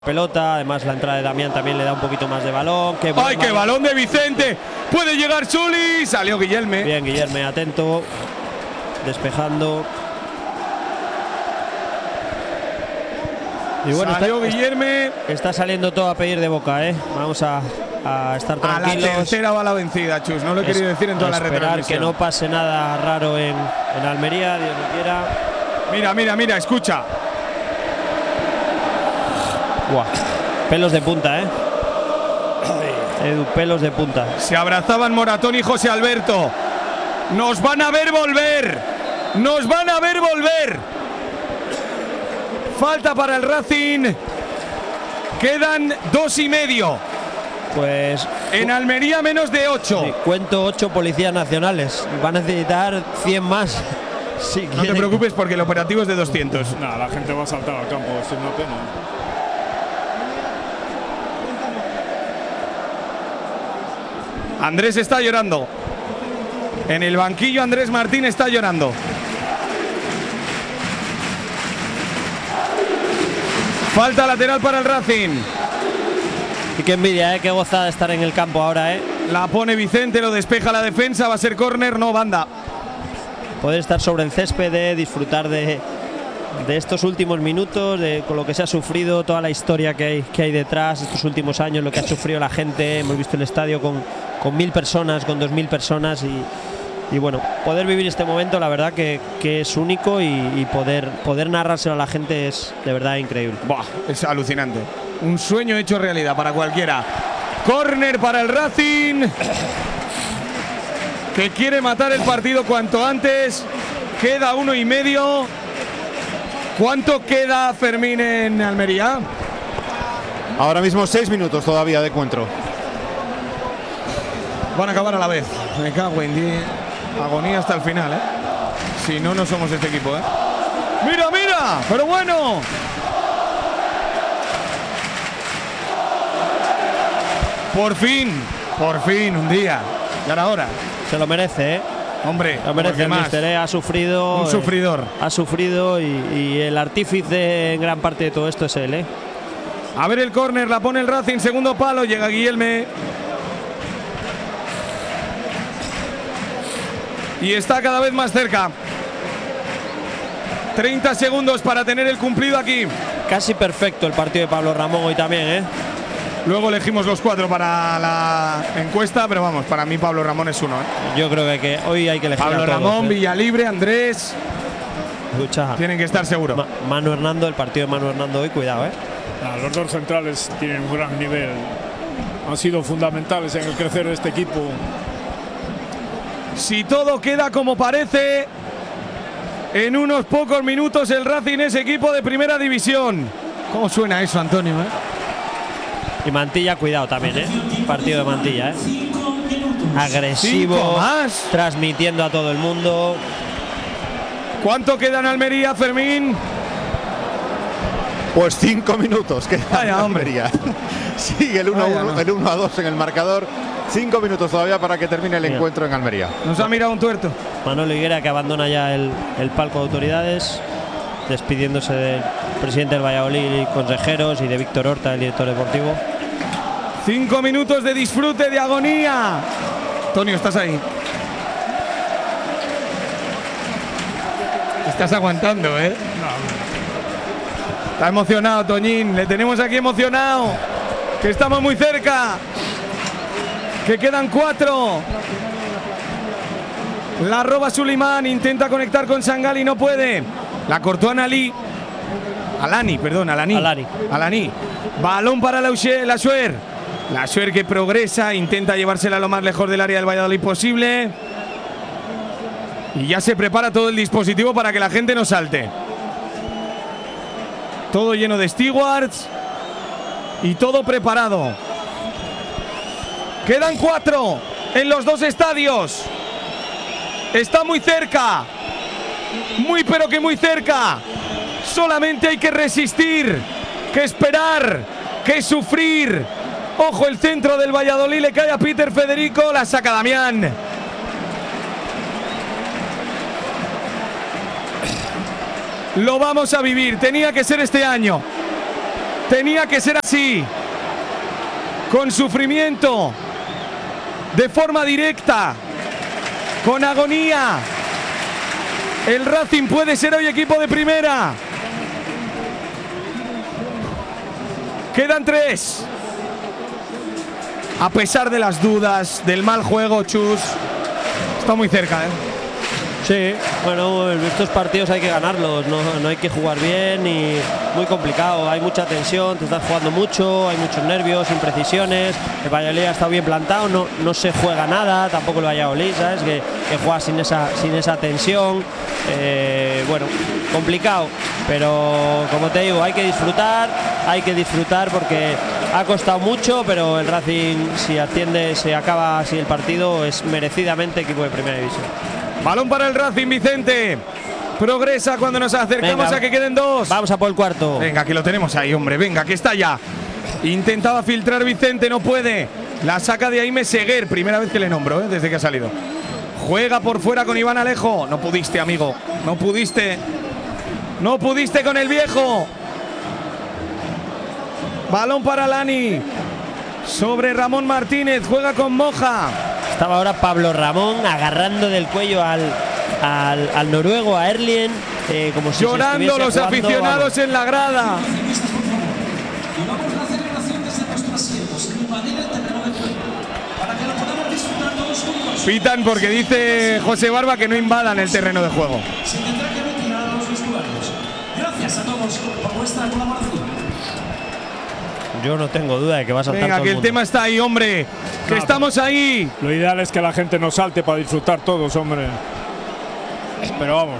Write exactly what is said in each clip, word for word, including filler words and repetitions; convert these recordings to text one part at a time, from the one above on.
pelota, además la entrada de Damián también le da un poquito más de balón. Qué ¡Ay, qué balón de Vicente! Puede llegar Chuli, salió Guillerme. Bien, Guillerme, atento, despejando. Y bueno, salió está, Guillerme. Está saliendo todo a pedir de boca, ¿eh? Vamos a, a estar tranquilos. A la tercera va la vencida, Chus. No lo he querido decir en toda la retransmisión. Que no pase nada raro en, en Almería, Dios lo quiera. Mira, mira, mira, escucha. Buah. Pelos de punta, ¿eh? Edu, pelos de punta. Se abrazaban Moratón y José Alberto. Nos van a ver volver. Nos van a ver volver. Falta para el Racing. Quedan dos y medio. Pues en Almería menos de ocho. Sí, cuento ocho policías nacionales. Van a necesitar cien más. Si no quieren. te preocupes porque el operativo es de doscientos. Nada, la gente va a saltar al campo, es una pena. Andrés está llorando. En el banquillo Andrés Martín está llorando. Falta lateral para el Racing. Y qué envidia, ¿eh? Qué gozada estar en el campo ahora, ¿eh? La pone Vicente, lo despeja la defensa, va a ser córner, no banda. Poder estar sobre el césped, de disfrutar de, de estos últimos minutos, de con lo que se ha sufrido, toda la historia que hay, que hay detrás, estos últimos años, lo que ha sufrido la gente. Hemos visto el estadio con, con mil personas, con dos mil personas y, y bueno, poder vivir este momento, la verdad que, que es único y, y poder, poder narrárselo a la gente es de verdad increíble. Buah, es alucinante. Un sueño hecho realidad para cualquiera. Córner para el Racing, que quiere matar el partido cuanto antes. Queda uno y medio. ¿Cuánto queda, Fermín, en Almería? Ahora mismo seis minutos todavía de encuentro. Van a acabar a la vez. Me cago en diez. Agonía hasta el final, ¿eh? Si no, no somos este equipo, ¿eh? ¡Mira, mira! ¡Pero bueno! Por fin, por fin, un día. Y ahora, ahora. Se lo merece, ¿eh? Hombre, lo merece el más. míster, ¿eh? Ha sufrido. Un sufridor. Eh, ha sufrido y, y el artífice en gran parte de todo esto es él, ¿eh? A ver el córner, la pone el Racing, segundo palo, llega Guillerme. Y está cada vez más cerca. treinta segundos para tener el cumplido aquí. Casi perfecto el partido de Pablo Ramón hoy también, ¿eh? Luego elegimos los cuatro para la encuesta, pero vamos, para mí Pablo Ramón es uno, ¿eh? Yo creo que, que hoy hay que elegir Pablo a todos, Ramón, ¿eh? Villalibre, Andrés. Lucha. Tienen que estar seguros. Ma Manu Hernando, el partido de Manu Hernando hoy, cuidado, ¿eh? Nah, los dos centrales tienen un gran nivel. Han sido fundamentales en el crecer de este equipo. Si todo queda como parece, en unos pocos minutos el Racing es equipo de primera división. ¿Cómo suena eso, Antonio, eh? Y Mantilla, cuidado también, ¿eh? Partido de Mantilla, ¿eh? Agresivo, más. Transmitiendo a todo el mundo. ¿Cuánto queda en Almería, Fermín? Pues cinco minutos queda Vaya, en Almería. Sigue el uno a dos en el marcador. Cinco minutos todavía para que termine el Mira. encuentro en Almería. Nos ha mirado un tuerto. Manuel Higuera, que abandona ya el, el palco de autoridades, despidiéndose del presidente del Valladolid y consejeros y de Víctor Horta, el director deportivo. Cinco minutos de disfrute, de agonía. Antonio, ¿estás ahí? Estás aguantando, ¿eh? Está emocionado, Toñín. Le tenemos aquí emocionado. Que estamos muy cerca. Que quedan cuatro. La roba Sulimán. Intenta conectar con Sangali. No puede. La cortó Analí. Alani, perdón, Alani. Alani. Alani. Balón para Lassuer. Lassuer que progresa. Intenta llevársela lo más lejos del área del Valladolid posible. Y ya se prepara todo el dispositivo para que la gente no salte. Todo lleno de stewards. Y todo preparado. Quedan cuatro en los dos estadios. Está muy cerca. Muy pero que muy cerca. Solamente hay que resistir, que esperar, que sufrir. Ojo, el centro del Valladolid le cae a Peter Federico. La saca Damián. Lo vamos a vivir. Tenía que ser este año. Tenía que ser así. Con sufrimiento. De forma directa. Con agonía. El Racing puede ser hoy equipo de primera. Quedan tres. A pesar de las dudas, del mal juego, Chus, está muy cerca, ¿eh? Sí, bueno, estos partidos hay que ganarlos, no, no hay que jugar bien y muy complicado, hay mucha tensión, te estás jugando mucho, hay muchos nervios, imprecisiones, el Valladolid ha estado bien plantado, no, no se juega nada, tampoco el Valladolid, ¿sabes? Que, que juega sin esa, sin esa tensión, eh, bueno, complicado, pero como te digo, hay que disfrutar, hay que disfrutar porque ha costado mucho, pero el Racing, si atiende, se acaba así el partido, es merecidamente equipo de primera división. Balón para el Racing, Vicente. Progresa cuando nos acercamos. Venga, a que queden dos. Vamos a por el cuarto. Venga, que lo tenemos ahí, hombre. Venga, que está ya. Intentaba filtrar Vicente, no puede. La saca de ahí Meseguer. Primera vez que le nombro, ¿eh? Desde que ha salido. Juega por fuera con Iván Alejo. No pudiste, amigo. No pudiste. No pudiste con el viejo. Balón para Lani. Sobre Ramón Martínez. Juega con Moja. Estaba ahora Pablo Ramón agarrando del cuello al, al, al noruego, a Erlien, eh, como si llorando los jugando, aficionados vamos. En la grada. Pitan porque dice José Barba que no invadan el terreno de juego. Gracias a todos por vuestra colaboración. Yo no tengo duda de que va a saltar. Venga, todo que el, el tema está ahí, hombre. Que no, estamos ahí. Lo ideal es que la gente no salte para disfrutar todos, hombre. Pero vamos.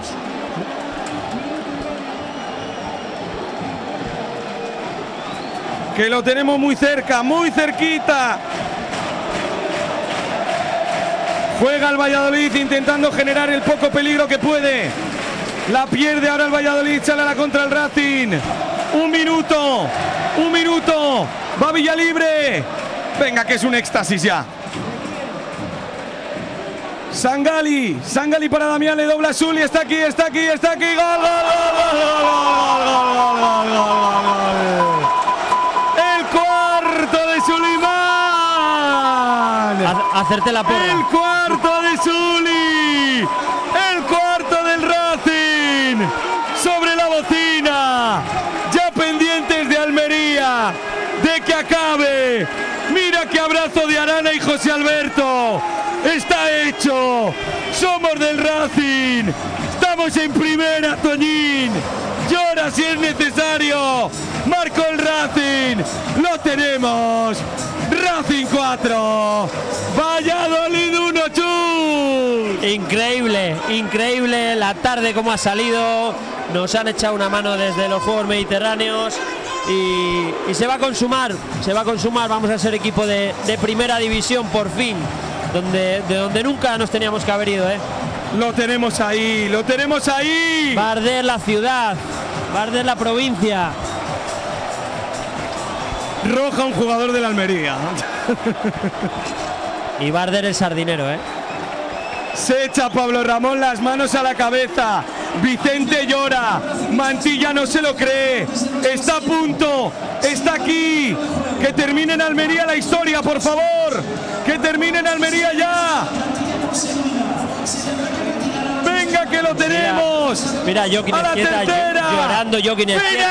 Que lo tenemos muy cerca, muy cerquita. Juega el Valladolid intentando generar el poco peligro que puede. La pierde ahora el Valladolid, sale a la contra el Racing. Un minuto, un minuto. Va Villalibre. Venga, que es un éxtasis ya. Sangali, Sangali para Damián, le dobla Zuli, está aquí, está aquí, está aquí. Gol, gol, gol, gol, gol, gol, gol, gol. El cuarto de Sulimán. Hacerte la porra. El cuarto de Zuli. El cuarto del Racing. Sobre la bocina. Ya pendientes de Almería. De que acabe. Mira qué abrazo de Arana y José Alberto. Está hecho. Somos del Racing. Estamos en primera, Toñín. Llora si es necesario. Marcó el Racing. Lo tenemos. Racing cuatro. Valladolid uno, Chus. Increíble, increíble la tarde como ha salido. Nos han echado una mano desde los Juegos Mediterráneos. Y, y se va a consumar, se va a consumar, vamos a ser equipo de, de primera división por fin, donde, de donde nunca nos teníamos que haber ido, ¿eh? Lo tenemos ahí, lo tenemos ahí. Va a arder la ciudad, va a arder la provincia. Roja un jugador de la Almería. Y va a arder el Sardinero, ¿eh? Se echa Pablo Ramón las manos a la cabeza. Vicente llora. Mantilla no se lo cree. Está a punto. Está aquí. Que termine en Almería la historia, por favor. Que termine en Almería ya. Venga, que lo tenemos. Mira, mira Joaquín Ezquieta llorando. Joaquín Ezquieta.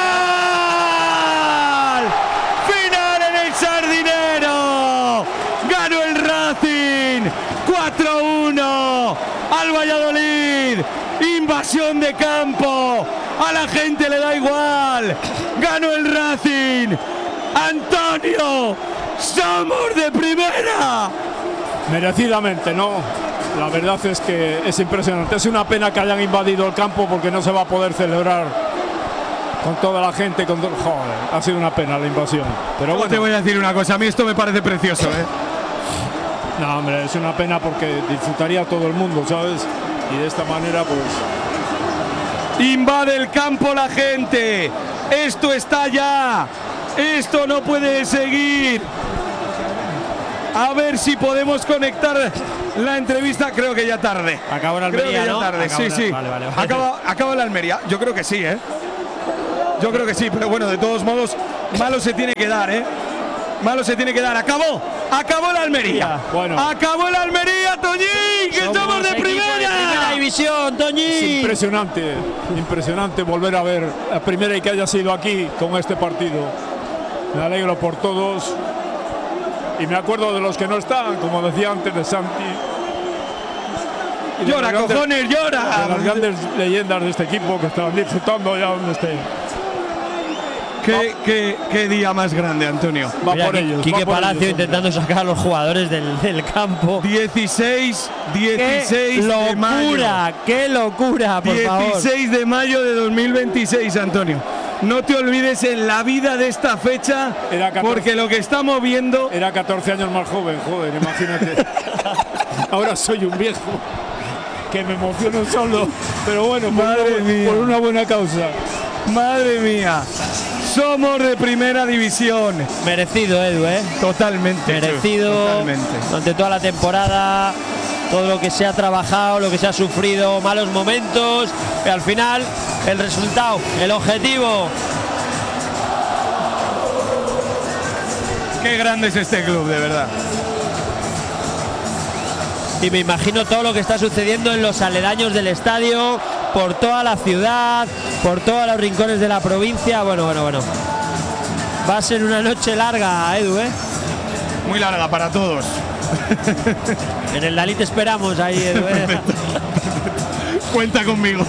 ¡Final! ¡Final en el Sardinero! ¡Ganó el Racing! cuatro uno al Valladolid. Invasión de campo. A la gente le da igual. Ganó el Racing. Antonio, somos de primera. Merecidamente, ¿no? La verdad es que es impresionante. Es una pena que hayan invadido el campo porque no se va a poder celebrar con toda la gente. Con to- Joder, ha sido una pena la invasión. Pero bueno, te voy a decir una cosa. A mí esto me parece precioso, ¿eh? No, hombre, es una pena porque disfrutaría todo el mundo, ¿sabes? Y de esta manera, pues... Invade el campo la gente. Esto está ya. Esto no puede seguir. A ver si podemos conectar la entrevista. Creo que ya tarde. Acaba en Almería, creo que ya ¿no? tarde. Acaba sí, sí. Vale, vale, vale. Acaba, acaba en la Almería. Yo creo que sí, ¿eh? Yo creo que sí, pero bueno, de todos modos, Malo se tiene que dar, ¿eh? Malo se tiene que dar. Acabó. Acabó la Almería. Bueno. Acabó la Almería, Toñín, que Somos estamos de equipo primera. de primera división, Es Toñín. impresionante, impresionante volver a ver la primera y que haya sido aquí con este partido. Me alegro por todos y me acuerdo de los que no están, como decía antes de Santi. Y de Llora, las grandes- cojones, de llora. las grandes leyendas de este equipo que estaban disfrutando ya donde estén. ¿Qué, qué, qué día más grande, Antonio. Va Mira, por Qui- ellos. Quique va por Palacio ellos, intentando sacar a los jugadores del, del campo. dieciséis, ¡Qué dieciséis de mayo. locura! ¡Qué locura, por favor! dieciséis de mayo de dos mil veintiséis, Antonio. No te olvides en la vida de esta fecha, Era catorce. porque lo que estamos viendo. Era catorce años más joven, joder, imagínate. Ahora soy un viejo que me emociono solo, pero bueno, por, Madre una, mía. por una buena causa. Madre mía, somos de primera división. Merecido, Edu, ¿eh? Totalmente. Merecido Totalmente. durante toda la temporada. Todo lo que se ha trabajado, lo que se ha sufrido, malos momentos. Y al final, el resultado, el objetivo. Qué grande es este club, de verdad. Y me imagino todo lo que está sucediendo en los aledaños del estadio, por toda la ciudad, por todos los rincones de la provincia. Bueno, bueno, bueno. Va a ser una noche larga, Edu, ¿eh? Muy larga para todos. En el Dalí te esperamos ahí, Edu, ¿eh? Cuenta conmigo.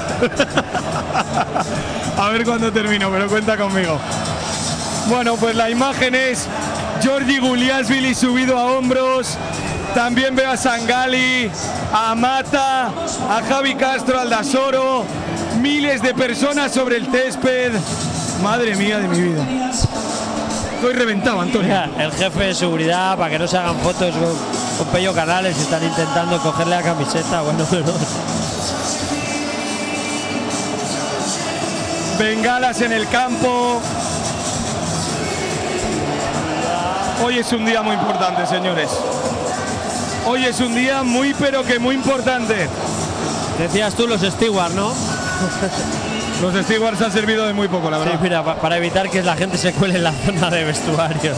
A ver cuándo termino, pero cuenta conmigo. Bueno, pues la imagen es Giorgi Guliasvili subido a hombros. También veo a Sangali, a Mata, a Javi Castro, al Dasoro. Miles de personas sobre el césped. Madre mía de mi vida. Estoy reventado, Antonio. Mira, el jefe de seguridad, para que no se hagan fotos con, con Pello Canales, están intentando cogerle la camiseta. Bueno, bueno. Bengalas en el campo. Hoy es un día muy importante, señores. Hoy es un día muy pero que muy importante. Decías tú los stewards, ¿no? Los stewards han servido de muy poco, la Sí, verdad. mira, pa- para evitar que la gente se cuele en la zona de vestuarios.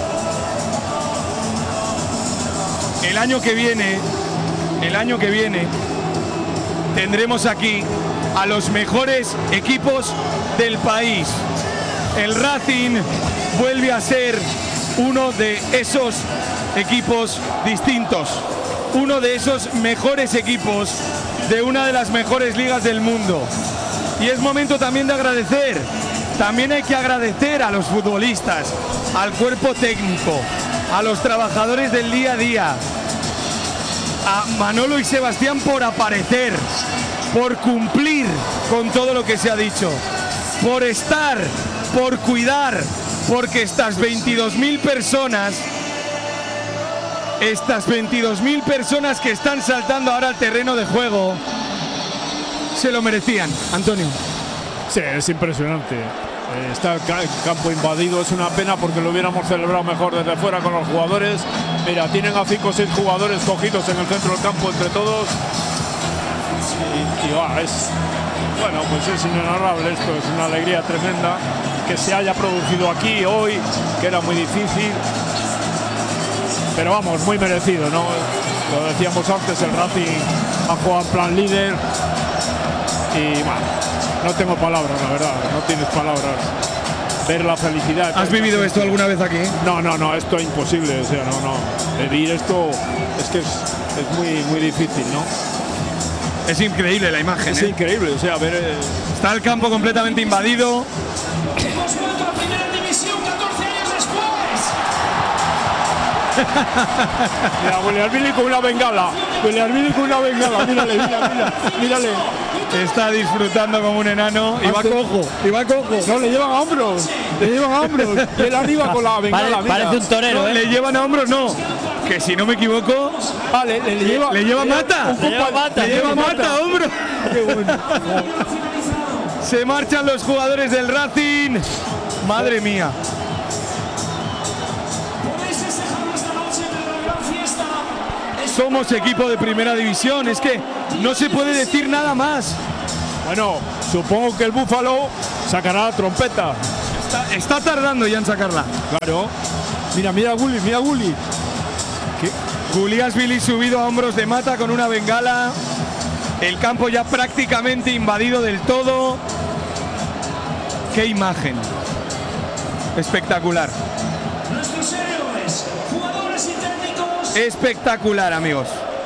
El año que viene, el año que viene, tendremos aquí a los mejores equipos del país. El Racing vuelve a ser uno de esos equipos distintos, uno de esos mejores equipos de una de las mejores ligas del mundo. Y es momento también de agradecer, también hay que agradecer a los futbolistas, al cuerpo técnico, a los trabajadores del día a día, a Manolo y Sebastián por aparecer, por cumplir con todo lo que se ha dicho, por estar, por cuidar, porque estas veintidós mil personas, estas veintidós mil personas que están saltando ahora al terreno de juego, se lo merecían, Antonio. Sí, es impresionante. Eh, Está el ca- campo invadido, es una pena porque lo hubiéramos celebrado mejor desde fuera con los jugadores. Mira, tienen a cinco o seis jugadores cogidos en el centro del campo entre todos. Y, y, ah, es, bueno, pues es inenarrable esto, es una alegría tremenda que se haya producido aquí hoy, que era muy difícil. Pero vamos, muy merecido, ¿no? Lo decíamos antes, el Racing ha jugado en plan líder. Y bueno, no tengo palabras, la verdad, no tienes palabras. Ver la felicidad. ¿Has vivido esto alguna vez aquí? No, no, no, esto es imposible, o sea, no, no. Vivir esto es que es, es muy, muy difícil, ¿no? Es increíble la imagen, Es ¿eh? increíble, o sea, ver. eh, Está el campo completamente invadido. Hemos vuelto a primera división catorce años después. Mira, Guglielmini con una bengala. Guglielmini con una bengala, mírale, mira, mira, mírale. Está disfrutando como un enano. Y va Antes- cojo, y va cojo. No, le llevan a hombros, le llevan a hombros. Y él arriba con la bengala, Pare- mira. parece un torero, No, ¿eh? le llevan a hombros, no. Que si no me equivoco, Ah, le, le lleva, le lleva mata. un Le lleva compa- mata, le lleva mata a hombros. Qué bueno. Se marchan los jugadores del Racing. Madre mía. Podéis festejarlo esta noche de la gran fiesta. Somos equipo de primera división. Es que no se puede decir nada más. Bueno, supongo que el Búfalo sacará la trompeta. Está, está tardando ya en sacarla. Claro. Mira, mira a Gulli, mira a Gulli. Guliashvili subido a hombros de Mata con una bengala. El campo ya prácticamente invadido del todo. ¡Qué imagen! Espectacular. Nuestros héroes, jugadores y técnicos. Espectacular, amigos.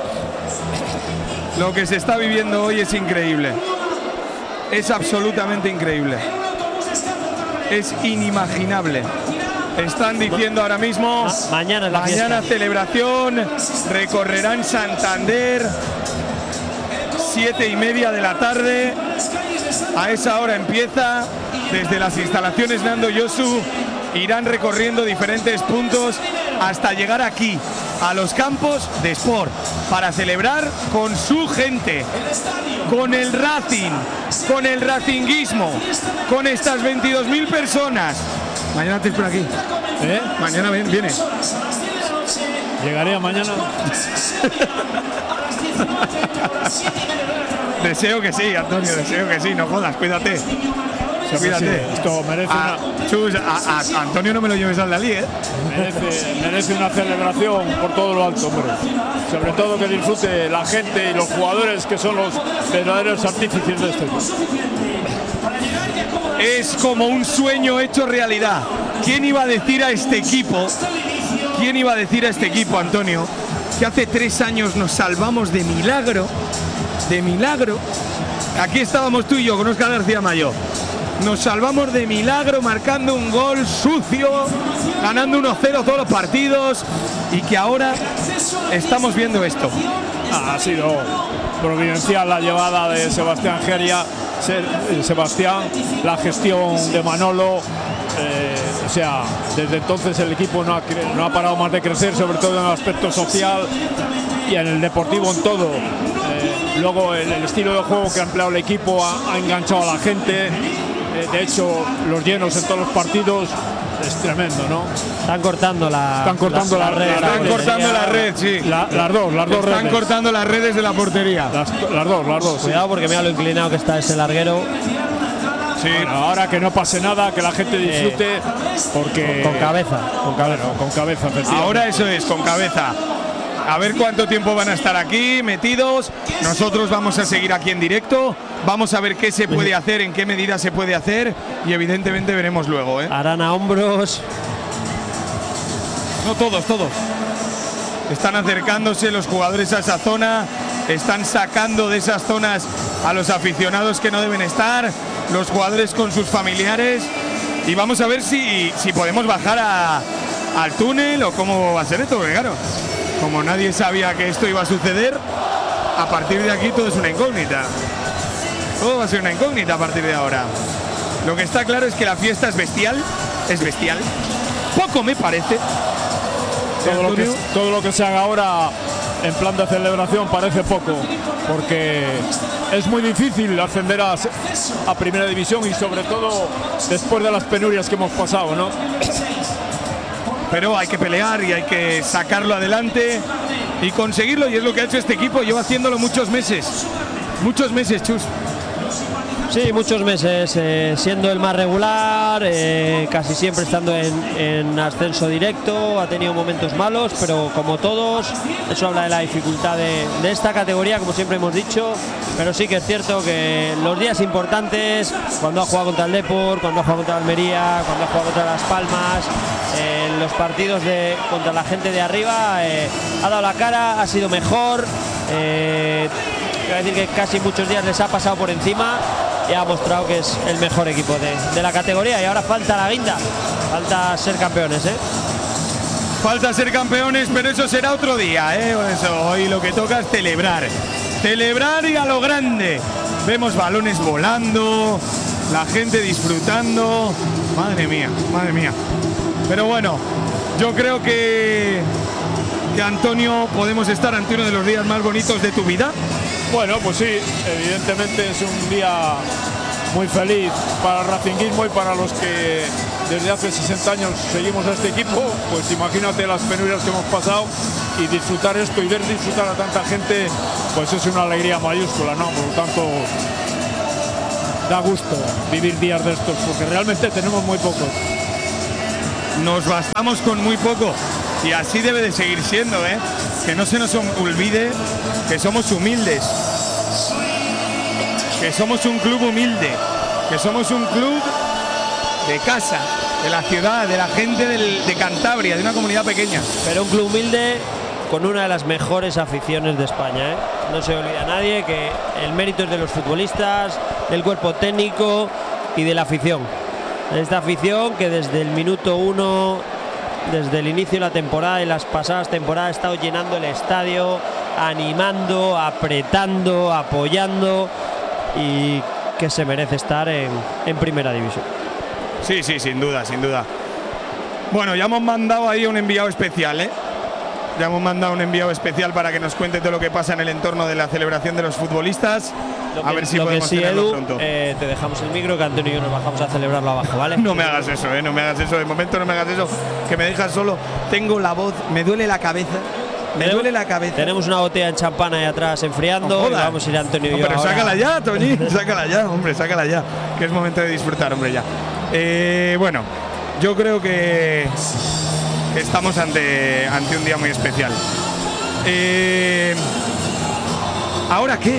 Lo que se está viviendo hoy es increíble. Es absolutamente increíble. Es inimaginable. Están diciendo ahora mismo, Ma mañana es la mañana fiesta. celebración, recorrerán Santander, siete y media de la tarde. A esa hora empieza, desde las instalaciones Nando Yosu, irán recorriendo diferentes puntos hasta llegar aquí, a los campos de Sport, para celebrar con su gente, con el Racing, con el racinguismo, con estas veintidós mil personas. Mañana te espero aquí. ¿Eh? Mañana ven, vienes. Llegaría mañana. Deseo que sí, Antonio, deseo que sí, no jodas, cuídate. Cuídate. Sí, esto merece A, una, Chus, a, a Antonio no me lo lleves al Dalí, ¿eh? merece, merece una celebración por todo lo alto, hombre. Sobre todo que disfrute la gente y los jugadores que son los verdaderos artífices de esto. Es como un sueño hecho realidad. ¿Quién iba a decir a este equipo, quién iba a decir a este equipo, Antonio, que hace tres años nos salvamos de milagro, de milagro? Aquí estábamos tú y yo con Óscar García Mayo. Nos salvamos de milagro marcando un gol sucio, ganando uno cero todos los partidos, y que ahora estamos viendo esto. Ah, ha sido providencial la llevada de Sebastián Geria, Sebastián, la gestión de Manolo. Eh, o sea, desde entonces el equipo no ha, no ha parado más de crecer, sobre todo en el aspecto social y en el deportivo en todo. Eh, luego el, el estilo de juego que ha empleado el equipo ha, ha enganchado a la gente. Eh, de hecho, los llenos en todos los partidos es tremendo, ¿no? Están cortando la, Están cortando la, la red. Están la cortando red. la red, sí. La, las dos, las dos Están redes. cortando las redes de la portería. Las, las dos, las dos. Sí. Cuidado porque mira lo inclinado que está ese larguero. Sí. Bueno, ahora que no pase nada, que la gente disfrute, porque Con cabeza, con cabeza. con cabeza, efectivamente. Ahora eso es, con cabeza. A ver cuánto tiempo van a estar aquí metidos. Nosotros vamos a seguir aquí en directo. Vamos a ver qué se puede hacer, en qué medida se puede hacer. Y evidentemente veremos luego, ¿eh? Harán a hombros. No todos, todos. Están acercándose los jugadores a esa zona. Están sacando de esas zonas a los aficionados que no deben estar. Los jugadores con sus familiares. Y vamos a ver si, si podemos bajar a, al túnel o cómo va a ser esto, porque claro, como nadie sabía que esto iba a suceder, a partir de aquí todo es una incógnita. Todo va a ser una incógnita a partir de ahora. Lo que está claro es que la fiesta es bestial, es bestial. Poco me parece. todo lo, que, todo lo que se haga ahora en plan de celebración parece poco, porque es muy difícil ascender a, a primera división y sobre todo después de las penurias que hemos pasado, ¿no? Pero hay que pelear y hay que sacarlo adelante y conseguirlo, y es lo que ha hecho este equipo. Lleva haciéndolo muchos meses, muchos meses, Chus. Sí, muchos meses eh, siendo el más regular, eh, casi siempre estando en, en ascenso directo. Ha tenido momentos malos, pero como todos, eso habla de la dificultad de, de esta categoría, como siempre hemos dicho. Pero sí que es cierto que los días importantes, cuando ha jugado contra el Depor, cuando ha jugado contra Almería, cuando ha jugado contra Las Palmas, eh, los partidos de, contra la gente de arriba, eh, ha dado la cara, ha sido mejor. Eh, quiero decir que casi muchos días les ha pasado por encima y ha mostrado que es el mejor equipo de, de la categoría. Y ahora falta la guinda, falta ser campeones, ¿eh? Falta ser campeones, pero eso será otro día, ¿eh? Eso, hoy lo que toca es celebrar. Celebrar y a lo grande. Vemos balones volando, la gente disfrutando. Madre mía, madre mía. Pero bueno, yo creo que, que Antonio, podemos estar ante uno de los días más bonitos de tu vida. Bueno, pues sí, evidentemente es un día muy feliz para el racinguismo y para los que desde hace sesenta años seguimos a este equipo. Pues imagínate las penurias que hemos pasado y disfrutar esto y ver disfrutar a tanta gente, pues es una alegría mayúscula, ¿no? Por lo tanto, da gusto vivir días de estos, porque realmente tenemos muy pocos. Nos bastamos con muy poco y así debe de seguir siendo, ¿eh? Que no se nos olvide que somos humildes, que somos un club humilde, que somos un club de casa, de la ciudad, de la gente del, de Cantabria, de una comunidad pequeña. Pero un club humilde con una de las mejores aficiones de España, ¿eh? No se olvida a nadie que el mérito es de los futbolistas, del cuerpo técnico y de la afición. Esta afición que desde el minuto uno, desde el inicio de la temporada y las pasadas temporadas, ha estado llenando el estadio, animando, apretando, apoyando, y que se merece estar en, en primera división. Sí, sí, sin duda, sin duda. Bueno, ya hemos mandado ahí un enviado especial, ¿eh? Ya hemos mandado un enviado especial para que nos cuente todo lo que pasa en el entorno de la celebración de los futbolistas. Lo que, a ver si lo podemos que sí, tenerlo Edu, pronto. Eh, te dejamos el micro, que Antonio y yo nos bajamos a celebrarlo abajo, ¿vale? No me hagas eso, ¿eh? No me hagas eso. De momento no me hagas eso. Que me dejas solo. Tengo la voz, me duele la cabeza. Me duele la cabeza. Tenemos una botella en champán ahí atrás enfriando. Y vamos a ir Antonio y no, yo. Pero ahora. sácala ya, Toñi. Sácala ya, hombre, sácala ya. Que es momento de disfrutar, hombre, ya. Eh, bueno, yo creo que estamos ante, ante un día muy especial. Eh, ¿Ahora qué?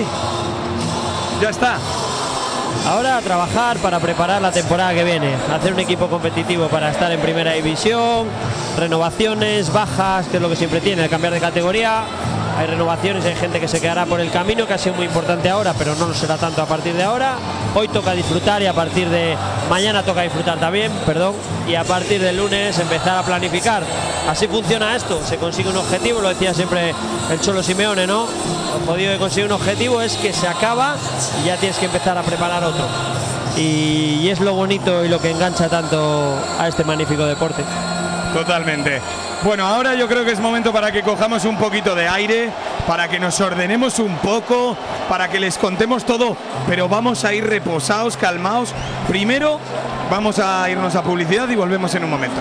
Ya está. Ahora a trabajar para preparar la temporada que viene, hacer un equipo competitivo para estar en primera división, renovaciones, bajas, que es lo que siempre tiene, cambiar de categoría. Hay renovaciones, hay gente que se quedará por el camino, que ha sido muy importante ahora, pero no lo será tanto a partir de ahora. Hoy toca disfrutar y a partir de mañana toca disfrutar también, perdón, y a partir del lunes empezar a planificar. Así funciona esto, se consigue un objetivo, lo decía siempre el Cholo Simeone, ¿no? Lo jodido de conseguir un objetivo es que se acaba y ya tienes que empezar a preparar otro. Y, y es lo bonito y lo que engancha tanto a este magnífico deporte. Totalmente. Bueno, ahora yo creo que es momento para que cojamos un poquito de aire, para que nos ordenemos un poco, para que les contemos todo, pero vamos a ir reposados, calmados. Primero vamos a irnos a publicidad y volvemos en un momento.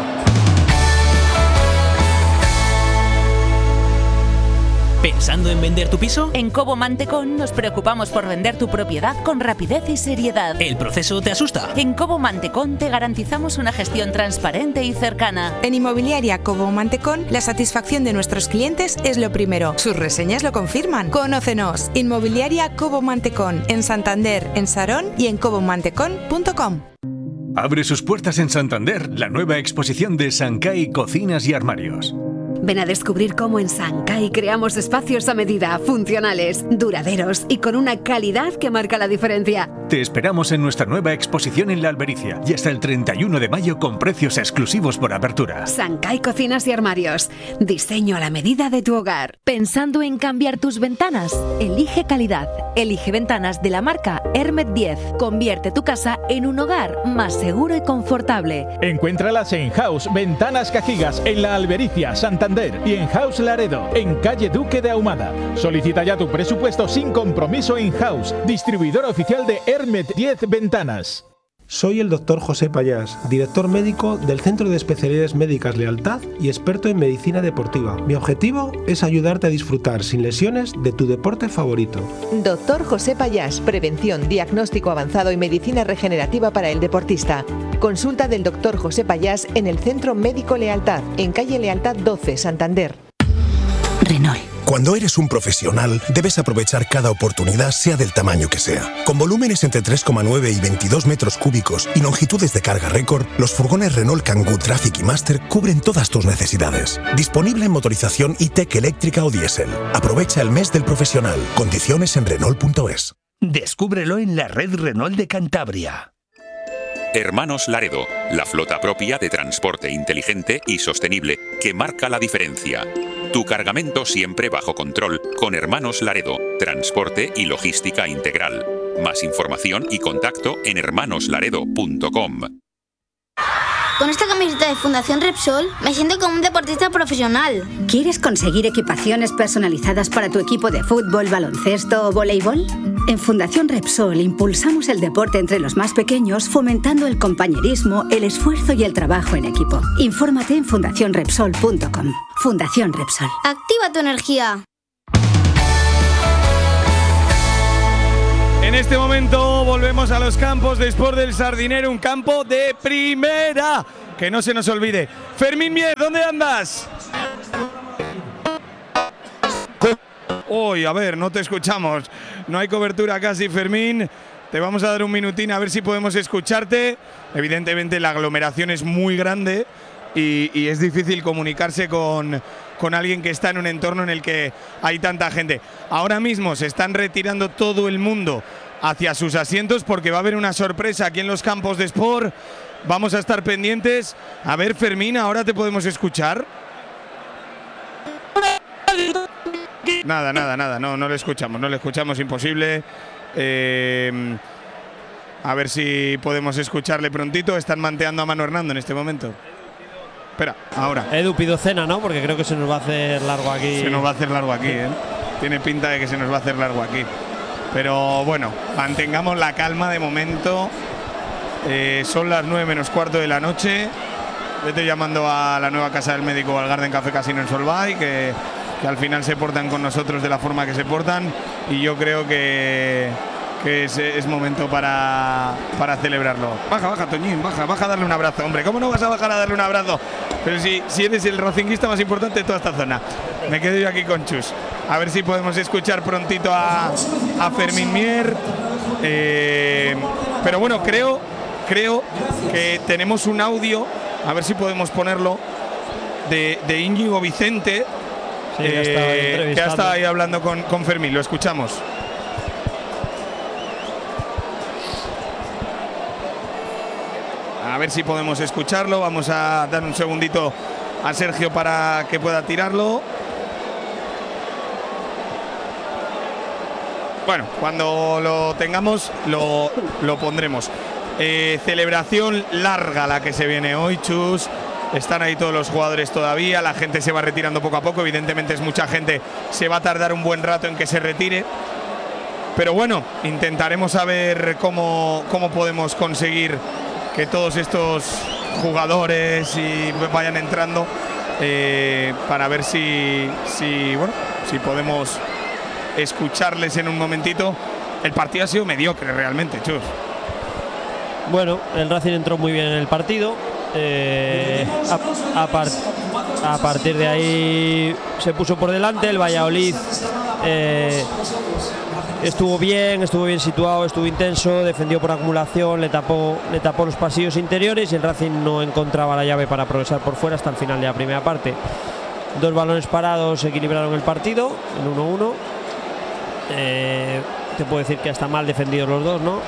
¿Pensando en vender tu piso? En Cobo Mantecón nos preocupamos por vender tu propiedad con rapidez y seriedad. ¿El proceso te asusta? En Cobo Mantecón te garantizamos una gestión transparente y cercana. En Inmobiliaria Cobo Mantecón, la satisfacción de nuestros clientes es lo primero. Sus reseñas lo confirman. Conócenos. Inmobiliaria Cobo Mantecón, en Santander, en Sarón y en cobo mantecón punto com. Abre sus puertas en Santander la nueva exposición de Sancay Cocinas y Armarios. Ven a descubrir cómo en Sancay creamos espacios a medida, funcionales, duraderos y con una calidad que marca la diferencia. Te esperamos en nuestra nueva exposición en La Albericia y hasta el treinta y uno de mayo con precios exclusivos por apertura. Sancay Cocinas y Armarios. Diseño a la medida de tu hogar. ¿Pensando en cambiar tus ventanas? Elige calidad. Elige ventanas de la marca Hermet diez. Convierte tu casa en un hogar más seguro y confortable. Encuéntralas en House Ventanas Cajigas en La Albericia, Santander, y en House Laredo, en calle Duque de Ahumada. Solicita ya tu presupuesto sin compromiso en House, distribuidor oficial de Hermet diez Ventanas. Soy el doctor José Payás, director médico del Centro de Especialidades Médicas Lealtad y experto en medicina deportiva. Mi objetivo es ayudarte a disfrutar sin lesiones de tu deporte favorito. Doctor José Payás, prevención, diagnóstico avanzado y medicina regenerativa para el deportista. Consulta del doctor José Payás en el Centro Médico Lealtad, en calle Lealtad doce, Santander. Renault. Cuando eres un profesional, debes aprovechar cada oportunidad, sea del tamaño que sea. Con volúmenes entre tres coma nueve y veintidós metros cúbicos y longitudes de carga récord, los furgones Renault Kangoo Traffic y Master cubren todas tus necesidades. Disponible en motorización E-Tech eléctrica o diésel. Aprovecha el mes del profesional. Condiciones en Renault punto es. Descúbrelo en la red Renault de Cantabria. Hermanos Laredo, la flota propia de transporte inteligente y sostenible que marca la diferencia. Tu cargamento siempre bajo control con Hermanos Laredo, transporte y logística integral. Más información y contacto en hermanos laredo punto com. Con esta camiseta de Fundación Repsol me siento como un deportista profesional. ¿Quieres conseguir equipaciones personalizadas para tu equipo de fútbol, baloncesto o voleibol? En Fundación Repsol impulsamos el deporte entre los más pequeños, fomentando el compañerismo, el esfuerzo y el trabajo en equipo. Infórmate en fundación repsol punto com. Fundación Repsol. Activa tu energía. En En este momento volvemos a los campos de Sport del Sardinero, un campo de primera. Que no se nos olvide. Fermín Mier, ¿dónde andas? Uy, a ver, no te escuchamos. No hay cobertura casi, Fermín. Te vamos a dar un minutín a ver si podemos escucharte. Evidentemente la aglomeración es muy grande y, y es difícil comunicarse con, con alguien que está en un entorno en el que hay tanta gente. Ahora mismo se están retirando todo el mundo hacia sus asientos porque va a haber una sorpresa aquí en los campos de Sport. Vamos a estar pendientes. A ver, Fermín, ¿ahora te podemos escuchar? Nada, nada, nada, no, no le escuchamos, no le escuchamos, imposible. Eh, a ver si podemos escucharle prontito. Están manteando a Manu Hernando en este momento. Espera, ahora. Edu, pido cena, ¿no? Porque creo que se nos va a hacer largo aquí. Se nos va a hacer largo aquí, ¿eh? Tiene pinta de que se nos va a hacer largo aquí. Pero bueno, mantengamos la calma de momento. Eh, son las nueve menos cuarto de la noche. Vete llamando a la nueva casa del médico al Garden Café Casino en Solvay, que, que al final se portan con nosotros de la forma que se portan. Y yo creo que, que es, es momento para, para celebrarlo. Baja, baja, Toñín, baja, baja a darle un abrazo. Hombre, ¿cómo no vas a bajar a darle un abrazo? Pero si, si eres el racinguista más importante de toda esta zona. Me quedo yo aquí con Chus. A ver si podemos escuchar prontito a, a Fermín Mier. Eh, pero bueno, creo, creo que tenemos un audio, a ver si podemos ponerlo, de, de Íñigo Vicente, sí, eh, que ha estado ahí hablando con, con Fermín. Lo escuchamos. A ver si podemos escucharlo. Vamos a dar un segundito a Sergio para que pueda tirarlo. Bueno, cuando lo tengamos lo, lo pondremos. Eh, celebración larga la que se viene hoy, Chus. Están ahí todos los jugadores todavía. La gente se va retirando poco a poco. Evidentemente es mucha gente. Se va a tardar un buen rato en que se retire. Pero bueno, intentaremos saber cómo, cómo podemos conseguir que todos estos jugadores y vayan entrando eh, para ver si, si, bueno, si podemos escucharles en un momentito. El partido ha sido mediocre realmente, Chus. Bueno, el Racing entró muy bien en el partido. Eh, a, a, par, a partir de ahí se puso por delante. El Valladolid eh, estuvo bien, estuvo bien situado, estuvo intenso, defendió por acumulación, le tapó, le tapó los pasillos interiores y el Racing no encontraba la llave para progresar por fuera hasta el final de la primera parte. Dos balones parados equilibraron el partido en uno uno. Eh, te puedo decir que hasta mal defendidos los dos, ¿no?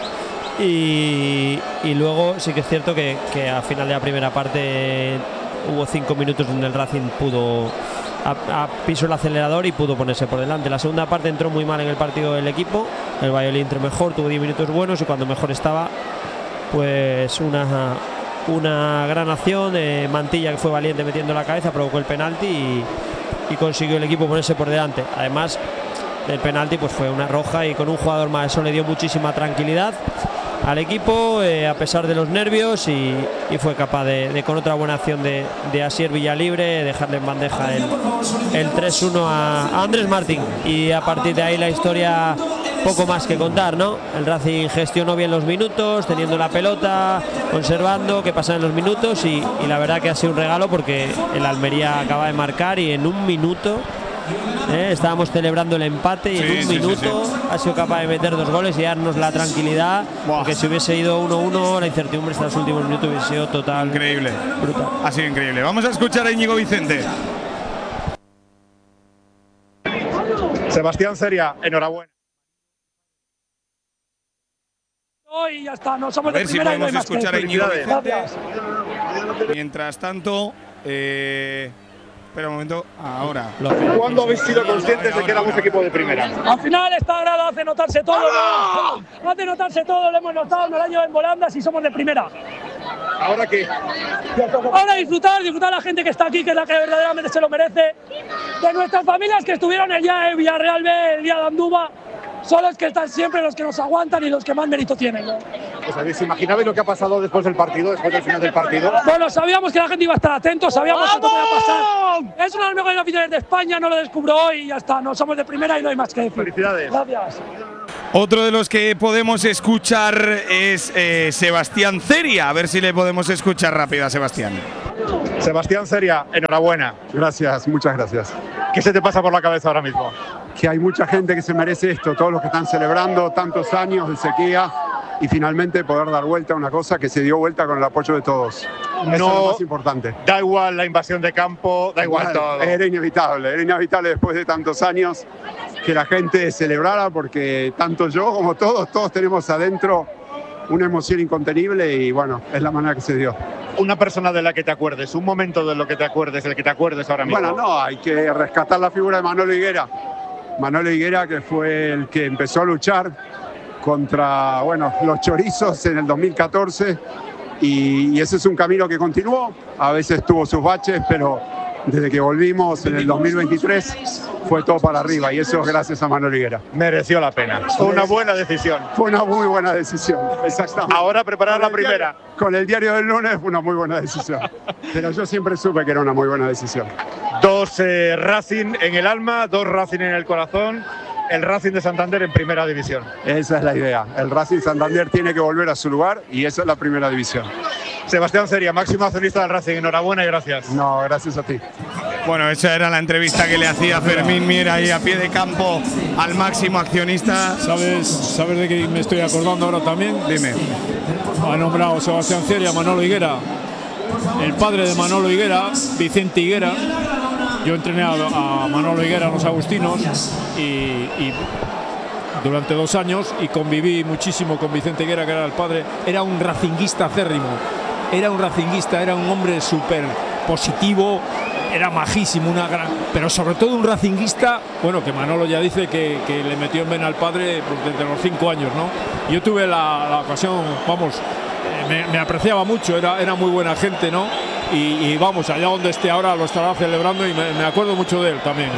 Y, y luego sí que es cierto que, que al final de la primera parte hubo cinco minutos donde el Racing pudo a, a piso el acelerador y pudo ponerse por delante. La segunda parte entró muy mal en el partido del equipo. El Valladolid entró mejor, tuvo diez minutos buenos y cuando mejor estaba, pues una, una gran acción de Mantilla, que fue valiente metiendo la cabeza, provocó el penalti y, y consiguió el equipo ponerse por delante. Además, el penalti pues fue una roja y con un jugador más, eso le dio muchísima tranquilidad al equipo, eh, a pesar de los nervios, y, y fue capaz de, de con otra buena acción de, de Asier Villalibre, dejarle en bandeja el, el tres uno a, a Andrés Martín. Y a partir de ahí la historia, poco más que contar, ¿no? El Racing gestionó bien los minutos, teniendo la pelota, conservando, que pasaban los minutos, y, y la verdad que ha sido un regalo porque el Almería acaba de marcar y en un minuto Eh, estábamos celebrando el empate y sí, en un sí, minuto sí, sí. ha sido capaz de meter dos goles y darnos la tranquilidad. Buah. Porque si hubiese ido uno uno, la incertidumbre hasta los últimos minutos hubiese sido total. Increíble. Brutal. Ha sido increíble. Vamos a escuchar a Íñigo Vicente. Sebastián Ceria, enhorabuena. Y ya está, no somos a ver de si podemos escuchar a Íñigo Vicente. Gracias. Mientras tanto, eh, espera un momento, ahora. ¿Cuándo habéis sido conscientes de que éramos equipo de primera? Al final esta grada hace notarse todo, ¿no? Hace notarse todo, lo hemos notado en el año en volandas y somos de primera. ¿Ahora qué? Ahora disfrutar, disfrutar a la gente que está aquí, que es la que verdaderamente se lo merece. De nuestras familias que estuvieron el día de Villarreal B, el día de Andúba, son los que están siempre, los que nos aguantan y los que más mérito tienen, ¿no? ¿Os imaginabais lo que ha pasado después del partido, después del final del partido? Bueno, sabíamos que la gente iba a estar atento, sabíamos que todo iba a pasar. Es una de las mejores aficiones de España, no lo descubro hoy y ya está. No somos de primera y no hay más que decir. Felicidades. Gracias. Otro de los que podemos escuchar es eh, Sebastián Ceria. A ver si le podemos escuchar rápido a Sebastián. Sebastián Ceria, enhorabuena. Gracias, muchas gracias. ¿Qué se te pasa por la cabeza ahora mismo? Que hay mucha gente que se merece esto, todos los que están celebrando tantos años de sequía y finalmente poder dar vuelta a una cosa que se dio vuelta con el apoyo de todos. Eso es lo más importante. Da igual la invasión de campo, da igual Bueno, todo. Era inevitable, era inevitable después de tantos años que la gente celebrara porque tanto yo como todos, todos tenemos adentro una emoción incontenible y bueno, es la manera que se dio. Una persona de la que te acuerdes, un momento de lo que te acuerdes, el que te acuerdes ahora mismo. Bueno, no, hay que rescatar la figura de Manolo Higuera. Manolo Higuera, que fue el que empezó a luchar contra, bueno, los chorizos en el dos mil catorce y, y ese es un camino que continuó. A veces tuvo sus baches, pero desde que volvimos en el dos mil veintitrés fue todo para arriba y eso es gracias a Manolo Higuera. Mereció la pena. Fue una buena decisión. Fue una muy buena decisión, exactamente. Ahora preparar la primera. Diario, con el diario del lunes fue una muy buena decisión. Pero yo siempre supe que era una muy buena decisión. Dos eh, Racing en el alma, dos Racing en el corazón. El Racing de Santander en primera división. Esa es la idea. El Racing Santander tiene que volver a su lugar y esa es la primera división. Sebastián Ceria, máximo accionista del Racing. Enhorabuena y gracias. No, gracias a ti. Bueno, esa era la entrevista que le hacía Fermín Mier ahí a pie de campo al máximo accionista. ¿Sabes, ¿Sabes de qué me estoy acordando ahora también? Dime. Ha nombrado Sebastián Ceria a Manolo Higuera. El padre de Manolo Higuera, Vicente Higuera. Yo entrené a, a Manolo Higuera a los Agustinos y, y durante dos años y conviví muchísimo con Vicente Higuera, que era el padre. Era un racinguista acérrimo, era un racinguista, era un hombre súper positivo, era majísimo, una gran, pero sobre todo un racinguista, bueno, que Manolo ya dice que, que le metió en vena al padre desde los cinco años, ¿no? Yo tuve la, la ocasión, vamos, eh, me, me apreciaba mucho, era, era muy buena gente, ¿no? Y, y vamos, allá donde esté ahora lo estará celebrando y me, me acuerdo mucho de él también.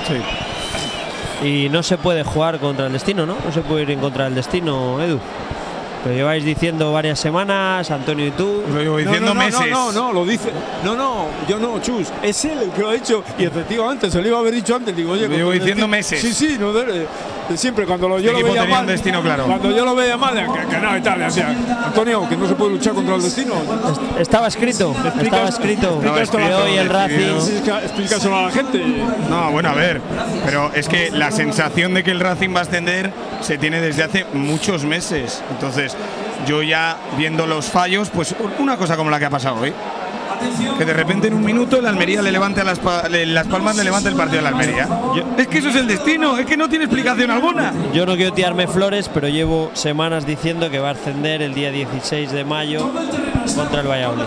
Sí. Y no se puede jugar contra el destino, ¿no? No se puede ir en contra del destino, Edu. Lo lleváis diciendo varias semanas, Antonio y tú. Lo llevo diciendo no, no, meses. No, no, no, lo dice. No, no, yo no, Chus. Es él el que lo ha hecho. Y efectivamente, se lo iba a haber dicho antes. Digo, oye, lo llevo diciendo meses. Sí, sí, no, de, de siempre cuando lo, yo lo veía mal. Destino claro. Cuando yo lo veía mal, que, que no y tal, le decía, Antonio, que no se puede luchar contra el destino. Estaba escrito, estaba escrito. Explica esto a la hoy el Racing. Explícaselo a la gente. No, bueno, a ver, pero es que la sensación de que el Racing va a ascender se tiene desde hace muchos meses. Entonces, yo ya viendo los fallos, pues una cosa como la que ha pasado hoy, que de repente en un minuto el Almería le levante a las, las Palmas, le levanta el partido de la Almería. Yo, es que eso es el destino, es que no tiene explicación alguna. Yo no quiero tirarme flores, pero llevo semanas diciendo que va a ascender el día dieciséis de mayo contra el Valladolid.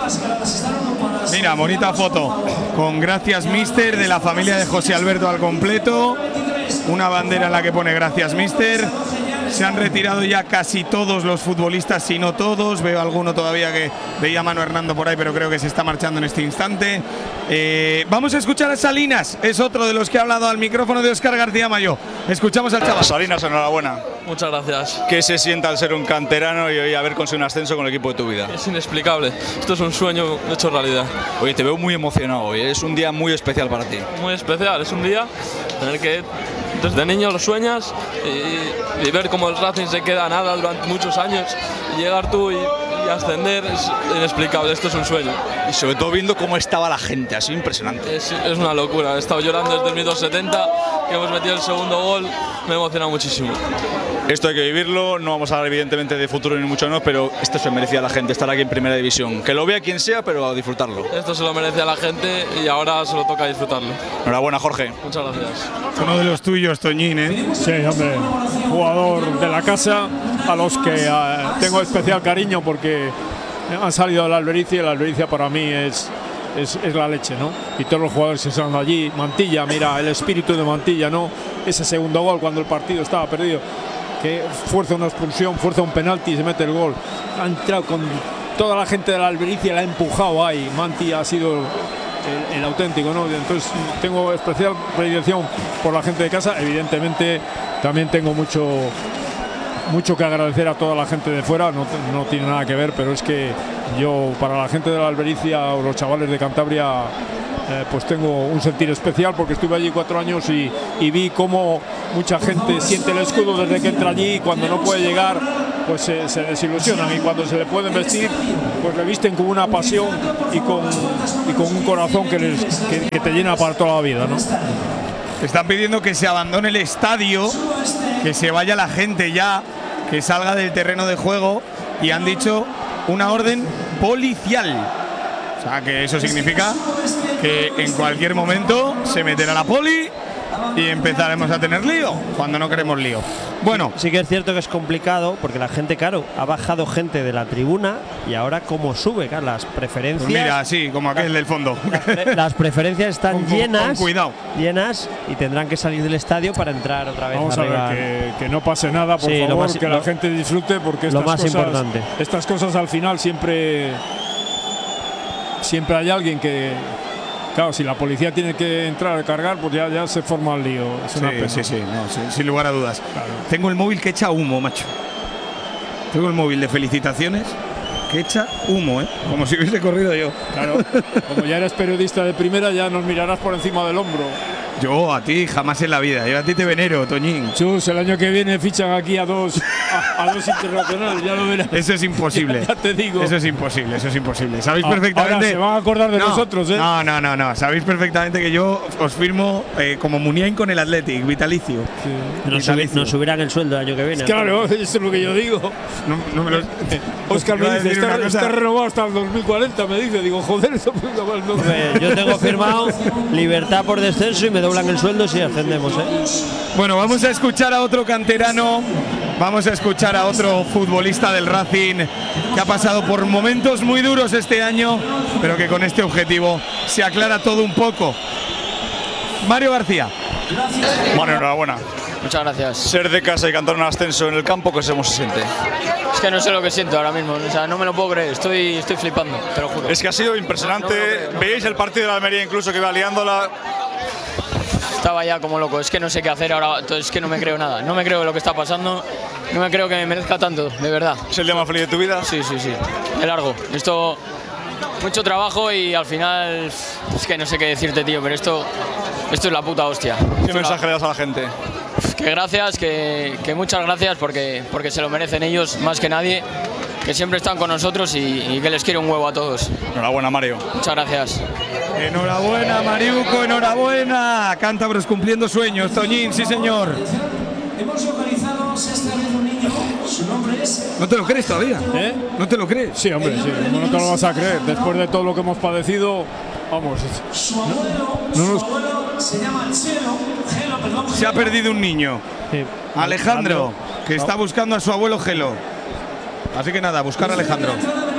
Mira, bonita foto con gracias Mister de la familia de José Alberto al completo, una bandera en la que pone gracias Mister. Se han retirado ya casi todos los futbolistas, si no todos. Veo alguno todavía que veía a Manu Hernando por ahí, pero creo que se está marchando en este instante. Eh, vamos a escuchar a Salinas, es otro de los que ha hablado al micrófono de Óscar García Mayo. Escuchamos al chaval. Salinas, enhorabuena. Muchas gracias. ¿Qué se siente al ser un canterano y hoy haber conseguido un ascenso con el equipo de tu vida? Es inexplicable. Esto es un sueño hecho realidad. Oye, te veo muy emocionado hoy. Es un día muy especial para ti. Muy especial. Es un día en el que desde niño lo sueñas y, y ver cómo el Racing se queda a nada durante muchos años y llegar tú y, y ascender es inexplicable. Esto es un sueño. Y sobre todo viendo cómo estaba la gente, así impresionante. Es, es una locura. He estado llorando desde el minuto setenta, que hemos metido el segundo gol. Me ha emocionado muchísimo. Esto hay que vivirlo, no vamos a hablar evidentemente de futuro ni mucho menos, pero esto se merecía la gente, estar aquí en Primera División. Que lo vea quien sea, pero a disfrutarlo. Esto se lo merecía la gente y ahora se lo toca disfrutarlo. Enhorabuena, Jorge. Muchas gracias. Uno de los tuyos, Toñín, ¿eh? Sí, hombre, jugador de la casa, a los que uh, tengo especial cariño porque han salido de la Albericia y la Albericia para mí es... Es, es la leche, ¿no? Y todos los jugadores que están allí, Mantilla, mira, el espíritu de Mantilla, ¿no? Ese segundo gol cuando el partido estaba perdido, que fuerza una expulsión, fuerza un penalti y se mete el gol. Ha entrado con toda la gente de la Albericia, la ha empujado ahí. Mantilla ha sido el, el auténtico, ¿no? Entonces tengo especial predilección por la gente de casa. Evidentemente también tengo mucho mucho que agradecer a toda la gente de fuera, no, no tiene nada que ver, pero es que yo, para la gente de la Albericia o los chavales de Cantabria, eh, pues tengo un sentir especial porque estuve allí cuatro años y, y vi cómo mucha gente siente el escudo desde que entra allí y cuando no puede llegar pues se, se desilusionan, y cuando se le pueden vestir pues le visten con una pasión y con, y con un corazón que, les, que, que te llena para toda la vida, ¿no? Están pidiendo que se abandone el estadio, que se vaya la gente ya, que salga del terreno de juego, y han dicho una orden policial. O sea, que eso significa que en cualquier momento se meterá la poli y empezaremos a tener lío, cuando no queremos lío. Bueno, sí que es cierto que es complicado porque la gente, claro, ha bajado gente de la tribuna y ahora cómo sube, claro, las preferencias. Pues mira, sí, como aquel del fondo. Las, las preferencias están con, llenas, con cuidado. llenas y tendrán que salir del estadio para entrar otra vez. Vamos arriba. a ver que, que no pase nada, por sí, favor, más, que lo, la gente disfrute, porque estas lo más cosas, importante. Estas cosas al final siempre, siempre hay alguien que. Claro, si la policía tiene que entrar a cargar, pues ya, ya se forma el lío. Es una sí, pena. sí, sí, no, sí, sin lugar a dudas. Claro. Tengo el móvil que echa humo, macho. Tengo el móvil de felicitaciones que echa humo, ¿eh? Como si hubiese corrido yo. Claro, como ya eres periodista de primera, ya nos mirarás por encima del hombro. Yo a ti jamás en la vida. Yo a ti te venero, Toñín. Chus, el año que viene fichan aquí a dos a, a dos internacionales, ya lo verás. Eso es imposible. Ya te digo. Eso es imposible, eso es imposible. Sabéis Ah, perfectamente. ahora se van a acordar de no, nosotros, ¿eh? No, no, no, no. Sabéis perfectamente que yo os firmo eh, como Muniain con el Athletic, vitalicio. Sí. Nos, subi nos subirán el sueldo el año que viene. Claro, eso es lo que yo digo. No, no me lo... Oscar me dice, está, cosa... está renovado hasta el dos mil cuarenta, me dice. Digo, joder, eso puta mal, no. Pues yo tengo firmado libertad por descenso y me doblan el sueldo si ascendemos, ¿eh? Bueno, vamos a escuchar a otro canterano, vamos a escuchar a otro futbolista del Racing que ha pasado por momentos muy duros este año, pero que con este objetivo se aclara todo un poco. Mario García. Bueno, enhorabuena. Muchas gracias. Ser de casa y cantar un ascenso en el campo, ¿cómo se siente? Es que no sé lo que siento ahora mismo, o sea, no me lo puedo creer, estoy, estoy flipando, te lo juro. Es que ha sido impresionante. No, no, no, ¿Veis el partido de la Almería incluso que iba liándola? Estaba ya como loco, es que no sé qué hacer ahora, es que no me creo nada, no me creo lo que está pasando, no me creo que me merezca tanto, de verdad. ¿Es el día más feliz de tu vida? Sí, sí, sí, es largo, esto, mucho trabajo y al final, es que no sé qué decirte, tío, pero esto, esto es la puta hostia. ¿Qué mensaje le das a la gente? Que gracias, que, que muchas gracias porque, porque se lo merecen ellos más que nadie, que siempre están con nosotros y, y que les quiero un huevo a todos. Enhorabuena, Mario. Muchas gracias. Enhorabuena, Mariuco, enhorabuena. Cántabros cumpliendo sueños, Toñín, sí señor. Hemos localizado este un niño, su nombre es... ¿No te lo crees todavía? ¿Eh? ¿No te lo crees? Sí, hombre, sí, ¿cómo no te lo vas a creer? Después de todo lo que hemos padecido, vamos. Su abuelo, no nos... su abuelo se llama Chelo, Gelo, perdón. Se ha perdido un niño. Sí. Alejandro, que está buscando a su abuelo Gelo. Así que nada, buscar a Alejandro.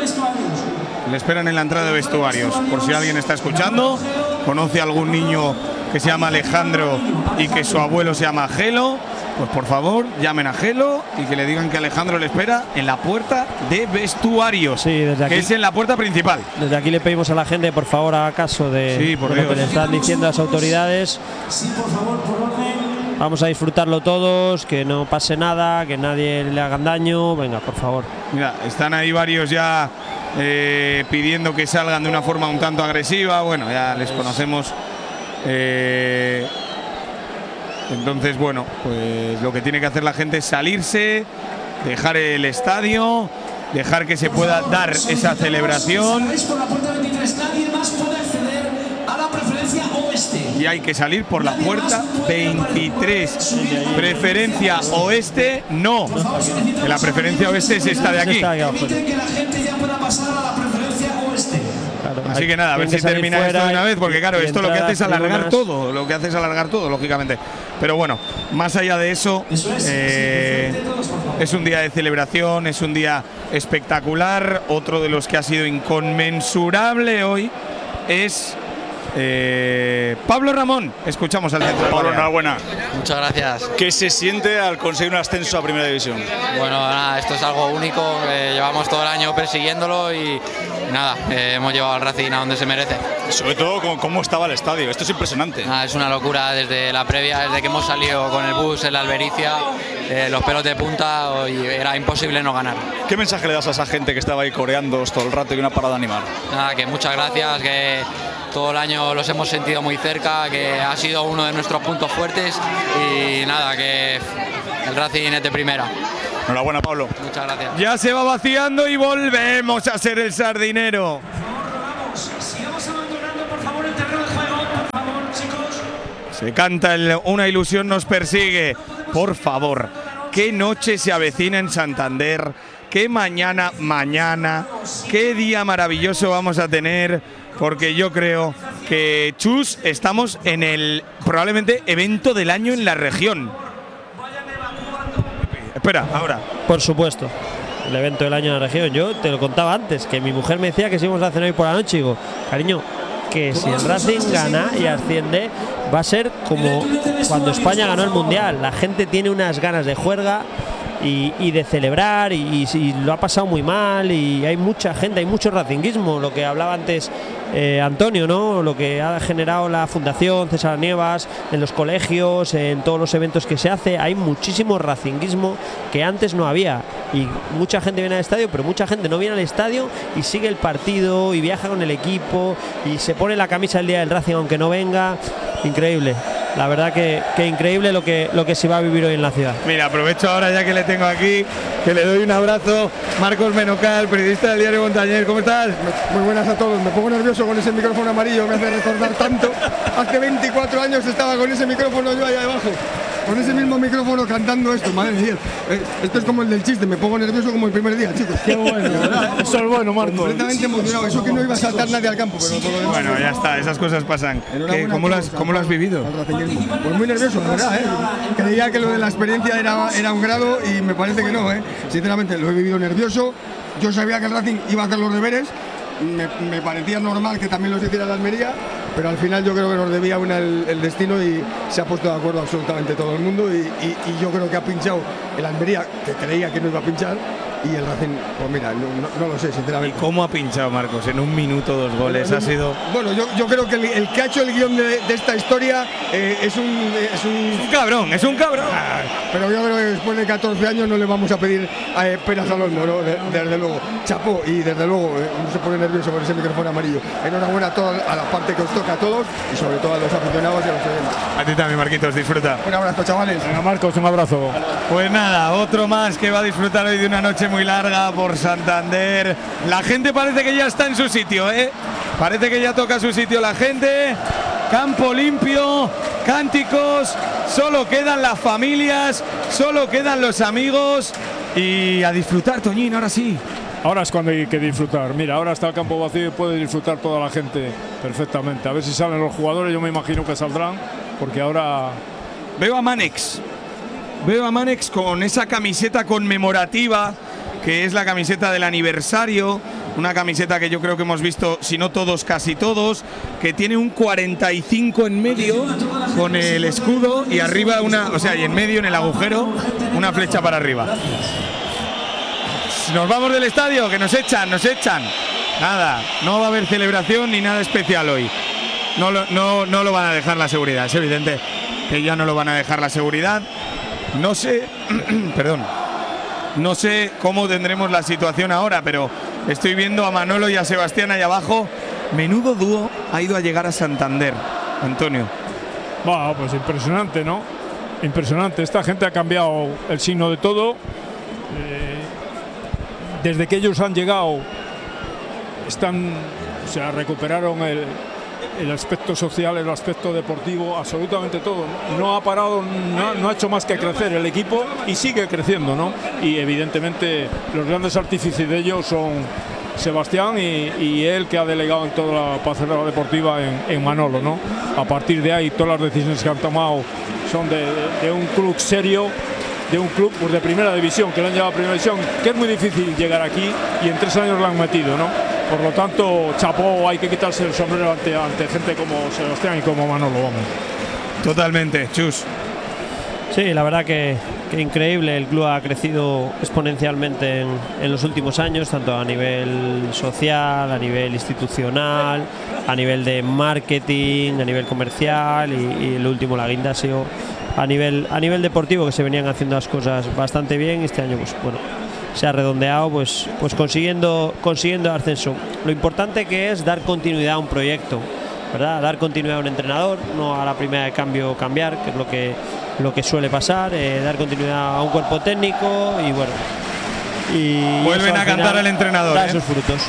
Le esperan en la entrada de vestuarios. Por si alguien está escuchando, conoce a algún niño que se llama Alejandro y que su abuelo se llama Gelo, pues por favor llamen a Gelo y que le digan que Alejandro le espera en la puerta de vestuarios, sí, desde aquí, que es en la puerta principal. Desde aquí le pedimos a la gente, por favor, haga caso de, sí, por de lo que le están diciendo las autoridades. Sí, por favor, por orden. Vamos a disfrutarlo todos, que no pase nada, que nadie le hagan daño. Venga, por favor. Mira, están ahí varios ya eh, pidiendo que salgan de una forma un tanto agresiva. Bueno, ya les conocemos. Eh, entonces, bueno, pues lo que tiene que hacer la gente es salirse, dejar el estadio, dejar que se pueda dar esa celebración. Por la puerta veintitrés, nadie más puede acceder a la preferencia oeste. Y hay que salir por la puerta veintitrés. Preferencia oeste, no. Que la preferencia oeste es esta de aquí. Permite que la gente ya pueda pasar a la preferencia oeste. Claro, así que nada, a ver si termina esto de una vez, porque claro, esto lo que hace es alargar todo, lo que hace es alargar todo, lógicamente. Pero bueno, más allá de eso, eh, es un día de celebración, es un día espectacular. Otro de los que ha sido inconmensurable hoy es eh, Pablo Ramón. Escuchamos al centro. Pablo, enhorabuena. Muchas gracias. ¿Qué se siente al conseguir un ascenso a Primera División? Bueno, nada, esto es algo único, eh, llevamos todo el año persiguiéndolo y, y nada, eh, hemos llevado al Racing a donde se merece. Sobre todo con cómo estaba el estadio, esto es impresionante. Ah, es una locura desde la previa, desde que hemos salido con el bus en la Albericia, eh, los pelos de punta y era imposible no ganar. ¿Qué mensaje le das a esa gente que estaba ahí coreando todo el rato y una parada animal? Nada, que muchas gracias, que todo el año los hemos sentido muy cerca, que ha sido uno de nuestros puntos fuertes y nada, que el Racing es de primera. Enhorabuena, Pablo. Muchas gracias. Ya se va vaciando y volvemos a ser el sardinero. Sigamos abandonando, por favor, el terreno de juego. Por favor, chicos. Se canta el Una ilusión nos persigue. Por favor, qué noche se avecina en Santander. Qué mañana, mañana. Qué día maravilloso vamos a tener. Porque yo creo que, Chus, estamos en el probablemente evento del año en la región. Espera, ahora. Por supuesto. El evento del año en la región. Yo te lo contaba antes, que mi mujer me decía que si íbamos a hacer hoy por la noche. Y digo, cariño, que si el Racing gana y asciende, va a ser como cuando España ganó el Mundial. La gente tiene unas ganas de juerga y, y de celebrar, y, y lo ha pasado muy mal, y hay mucha gente, hay mucho racinguismo, lo que hablaba antes eh, Antonio, ¿no? Lo que ha generado la Fundación César Nievas en los colegios, en todos los eventos que se hace, hay muchísimo racinguismo que antes no había, y mucha gente viene al estadio, pero mucha gente no viene al estadio y sigue el partido y viaja con el equipo y se pone la camisa el día del Racing aunque no venga. Increíble. La verdad que, que increíble lo que, lo que se va a vivir hoy en la ciudad. Mira, aprovecho ahora ya que le tengo aquí, que le doy un abrazo. Marcos Menocal, periodista del diario Montañés, ¿cómo estás? Muy buenas a todos, me pongo nervioso con ese micrófono amarillo, me hace recordar tanto. Hace veinticuatro años estaba con ese micrófono yo allá abajo, con ese mismo micrófono cantando esto, madre mía. Eh, esto es como el del chiste, me pongo nervioso como el primer día, chicos. Qué bueno, eso es bueno, Marcos. Completamente emocionado, eso que no iba a saltar nadie al campo, pero todo lo demás. Bueno, ya está, esas cosas pasan. ¿Qué, cómo, lo has, ¿Cómo lo has vivido? Pues muy nervioso, la verdad, ¿eh? Creía que lo de la experiencia era, era un grado y me parece que no, ¿eh? Sinceramente, lo he vivido nervioso. Yo sabía que el Racing iba a hacer los deberes. Me, me parecía normal que también los hiciera la Almería, pero al final yo creo que nos debía una el, el destino y se ha puesto de acuerdo absolutamente todo el mundo y, y, y yo creo que ha pinchado el Almería, que creía que no iba a pinchar, y el Racing, pues mira, no, no, no lo sé, sinceramente. ¿Y cómo ha pinchado, Marcos? En un minuto, dos goles, Bueno, ha sido… Bueno, yo, yo creo que el, el que ha hecho el guión de, de esta historia eh, es, un, es un… un cabrón, es un cabrón. Ah, pero yo creo que después de catorce años no le vamos a pedir eh, peras al olmo, ¿no? De, desde luego. Chapó, y desde luego eh, uno se pone nervioso con ese micrófono amarillo. Enhorabuena a, toda, a la parte que os toca a todos y sobre todo a los aficionados y a los oyentes. A ti también, Marquitos, disfruta. Un abrazo, chavales. Venga, Marcos, un abrazo. Pues nada, otro más que va a disfrutar hoy de una noche muy larga por Santander. La gente parece que ya está en su sitio, ¿eh? Parece que ya toca su sitio la gente. Campo limpio, cánticos, solo quedan las familias, solo quedan los amigos y a disfrutar, Toñín, ahora sí. Ahora es cuando hay que disfrutar. Mira, ahora está el campo vacío y puede disfrutar toda la gente perfectamente. A ver si salen los jugadores, yo me imagino que saldrán, porque ahora… Veo a Manex, veo a Manex con esa camiseta conmemorativa, que es la camiseta del aniversario, una camiseta que yo creo que hemos visto, si no todos, casi todos, que tiene un cuarenta y cinco en medio con el escudo y arriba una, o sea, y en medio en el agujero una flecha para arriba. Nos vamos del estadio, que nos echan, nos echan. Nada, no va a haber celebración ni nada especial hoy. No lo, no, no lo van a dejar la seguridad, es evidente que ya no lo van a dejar la seguridad. No sé, perdón. No sé cómo tendremos la situación ahora, pero estoy viendo a Manolo y a Sebastián ahí abajo. Menudo dúo ha ido a llegar a Santander, Antonio. Bueno, pues impresionante, ¿no? Impresionante. Esta gente ha cambiado el signo de todo. Eh, desde que ellos han llegado, están, o sea, recuperaron el, el aspecto social, el aspecto deportivo, absolutamente todo. No ha parado, no, no ha hecho más que crecer el equipo y sigue creciendo, ¿no? Y evidentemente los grandes artífices de ellos son Sebastián y, y él, que ha delegado en toda la parcela deportiva en, en Manolo, ¿no? A partir de ahí todas las decisiones que han tomado son de, de, de un club serio, de un club pues, de primera división, que lo han llevado a primera división, que es muy difícil llegar aquí y en tres años lo han metido, ¿no? Por lo tanto, chapó, hay que quitarse el sombrero ante, ante gente como Sebastián y como Manolo, vamos. Totalmente, Chus. Sí, la verdad que, que increíble. El club ha crecido exponencialmente en, en los últimos años, tanto a nivel social, a nivel institucional, a nivel de marketing, a nivel comercial y, y el último, la guinda, ha sido a nivel, a nivel deportivo, que se venían haciendo las cosas bastante bien. Este año, pues bueno, se ha redondeado, pues, pues consiguiendo, consiguiendo ascenso. Lo importante que es dar continuidad a un proyecto. ¿verdad? Dar continuidad a un entrenador, no a la primera de cambio cambiar, que es lo que, lo que suele pasar, eh, dar continuidad a un cuerpo técnico y bueno. Y vuelven a cantar al entrenador. Da ¿eh? sus frutos.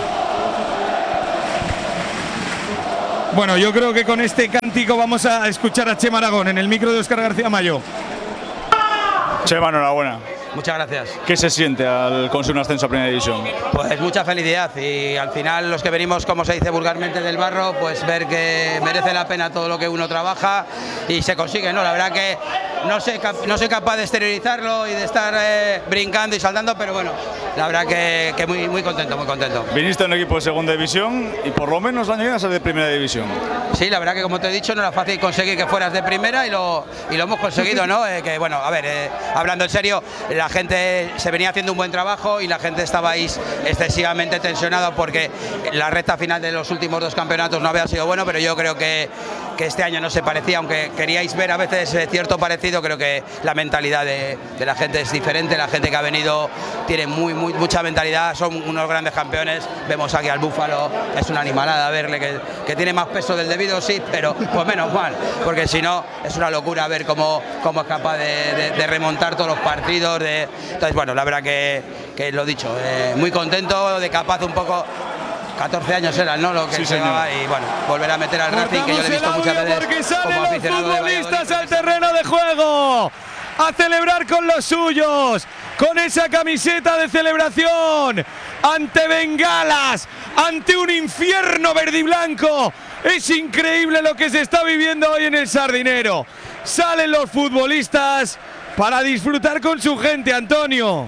Bueno, yo creo que con este cántico vamos a escuchar a Chema Aragón en el micro de Óscar García Mayo. Chema, enhorabuena. Muchas gracias. ¿Qué se siente al conseguir un ascenso a Primera División? Pues mucha felicidad y al final los que venimos, como se dice vulgarmente, del barro, pues ver que merece la pena todo lo que uno trabaja y se consigue, ¿no? La verdad que no soy, no soy capaz de exteriorizarlo y de estar eh, brincando y saltando, pero bueno, la verdad que, que muy, muy contento, muy contento. Viniste a un equipo de Segunda División y por lo menos la año que viene a ser de Primera División. Sí, la verdad que como te he dicho no era fácil conseguir que fueras de primera y lo, y lo hemos conseguido, ¿no? Eh, que bueno, a ver, eh, hablando en serio, la gente se venía haciendo un buen trabajo y la gente estabais excesivamente tensionada porque la recta final de los últimos dos campeonatos no había sido bueno, pero yo creo que, que este año no se parecía, aunque queríais ver a veces cierto parecido, creo que la mentalidad de, de la gente es diferente, la gente que ha venido tiene muy, muy, mucha mentalidad, son unos grandes campeones, vemos aquí al Búfalo, es una animalada verle, que, que tiene más peso del debido, sí, pero pues menos mal, porque si no es una locura ver cómo, cómo es capaz de, de, de remontar todos los partidos, de, entonces bueno, la verdad que, que lo dicho, eh, muy contento, de capaz un poco, catorce años eran, ¿no? Lo que sí, se llevaba y bueno, volver a meter al Racing, que yo le he visto muchas veces porque salen como aficionado los futbolistas al terreno de juego a celebrar con los suyos, con esa camiseta de celebración, ante bengalas, ante un infierno verde y blanco. Es increíble lo que se está viviendo hoy en el Sardinero. Salen los futbolistas para disfrutar con su gente, Antonio.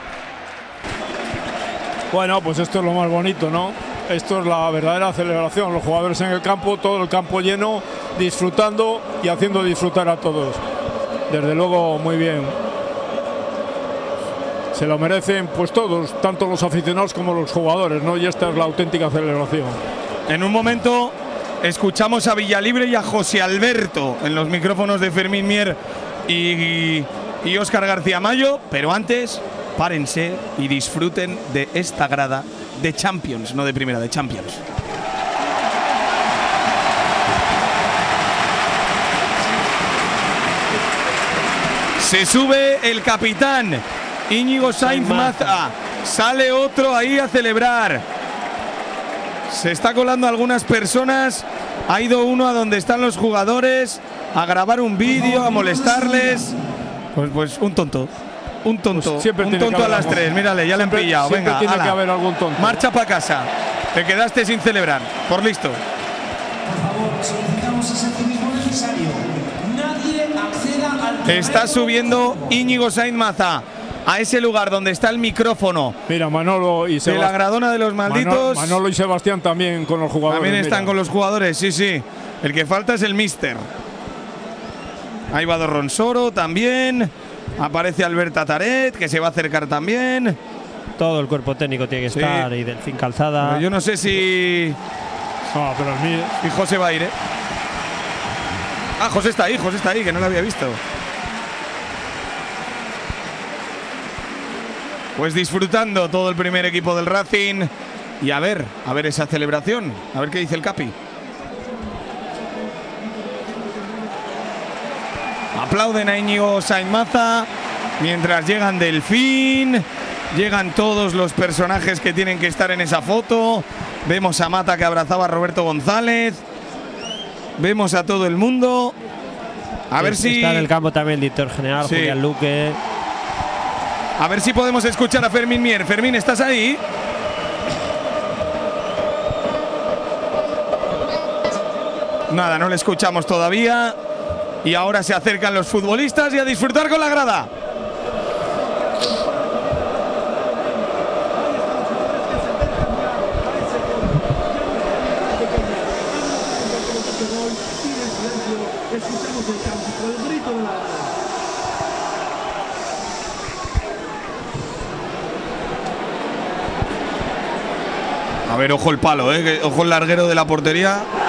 Bueno, pues esto es lo más bonito, ¿no? Esto es la verdadera celebración, los jugadores en el campo, todo el campo lleno, disfrutando y haciendo disfrutar a todos. Desde luego, muy bien. Se lo merecen pues todos, tanto los aficionados como los jugadores, ¿no? Y esta es la auténtica celebración. En un momento escuchamos a Villalibre y a José Alberto en los micrófonos de Fermín Mier y, y Óscar García Mayo, pero antes párense y disfruten de esta grada de Champions, no de Primera, de Champions. Se sube el capitán Íñigo Sainz Maza, sale otro ahí a celebrar. Se está colando algunas personas, ha ido uno a donde están los jugadores a grabar un vídeo, a molestarles. Pues, pues un tonto. Un tonto, pues siempre un tonto a las tres, mírale, ya le han pillado. Venga, tiene ala, que haber algún tonto. Marcha para casa. Te quedaste sin celebrar. Por listo. Por favor, solicitamos ese activismo necesario. Nadie acceda al. Está subiendo Íñigo Sainz Maza a ese lugar donde está el micrófono. Mira, Manolo y Sebastián. De la Gradona de los Malditos. Manolo, Manolo y Sebastián también con los jugadores. También están mira. con los jugadores, sí, sí. El que falta es el Mister. Ahí va Don Ronsoro también. Aparece Alberta Taret, que se va a acercar también. Todo el cuerpo técnico tiene que sí. estar y Delfín Calzada. Pero yo no sé si. No, pero el mío. Y José va a ir, ¿eh? Ah, José está ahí, José está ahí, que no lo había visto. Pues disfrutando todo el primer equipo del Racing. Y a ver, a ver esa celebración. A ver qué dice el Capi. Aplauden a Íñigo Sainz Maza mientras llegan Delfín, llegan todos los personajes que tienen que estar en esa foto. Vemos a Mata que abrazaba a Roberto González. Vemos a todo el mundo. A ver si está en el campo también el director general, sí. Julián Luque. A ver si podemos escuchar a Fermín Mier. Fermín, ¿estás ahí? Nada, no le escuchamos todavía. Y ahora se acercan los futbolistas y a disfrutar con la grada. A ver, ojo el palo, ¿eh? Ojo el larguero de la portería.